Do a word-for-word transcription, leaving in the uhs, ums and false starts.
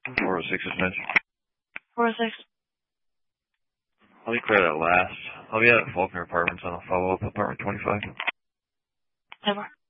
four oh six is mentioned. four oh six. I'll be clear that last. I'll be at Faulkner Apartments on a follow-up apartment twenty-five. Never.